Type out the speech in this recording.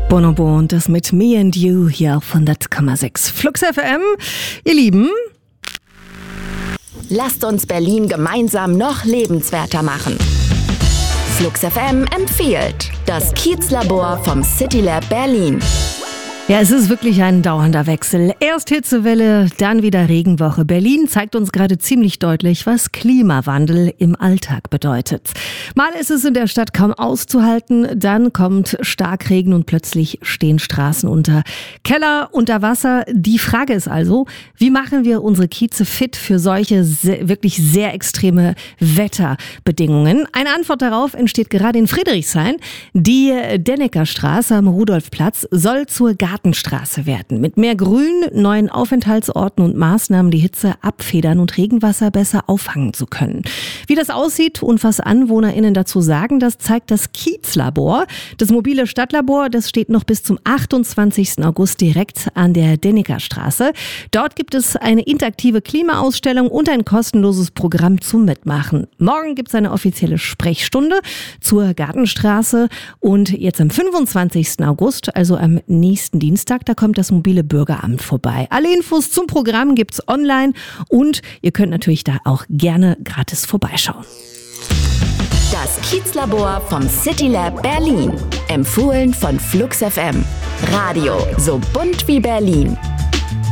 Bonobo und das mit Me and You hier auf 100,6 Flux FM. Ihr Lieben, lasst uns Berlin gemeinsam noch lebenswerter machen. Flux FM empfiehlt das Kiezlabor vom Citylab Berlin. ja, es ist wirklich ein dauernder Wechsel. Erst Hitzewelle, dann wieder Regenwoche. Berlin zeigt uns gerade ziemlich deutlich, was Klimawandel im Alltag bedeutet. Mal ist es in der Stadt kaum auszuhalten, dann kommt Starkregen und plötzlich stehen Straßen unter Keller, unter Wasser. Die Frage ist also, wie machen wir unsere Kieze fit für solche wirklich sehr extreme Wetterbedingungen? Eine Antwort darauf entsteht gerade in Friedrichshain. Die Denneckerstraße am Rudolfplatz soll zur Gartenstraße werden. Mit mehr Grün, neuen Aufenthaltsorten und Maßnahmen die Hitze abfedern und Regenwasser besser auffangen zu können. Wie das aussieht und was AnwohnerInnen dazu sagen, das zeigt das Kiezlabor. Das mobile Stadtlabor, das steht noch bis zum 28. August direkt an der Denneckerstraße. Dort gibt es eine interaktive Klimaausstellung und ein kostenloses Programm zum Mitmachen. Morgen gibt es eine offizielle Sprechstunde zur Gartenstraße und jetzt am 25. August, also am nächsten Dienstag, da kommt das mobile Bürgeramt vorbei. Alle Infos zum Programm gibt's online und ihr könnt natürlich da auch gerne gratis vorbeischauen. Das Kiezlabor vom Citylab Berlin. Empfohlen von Flux FM. Radio so bunt wie Berlin.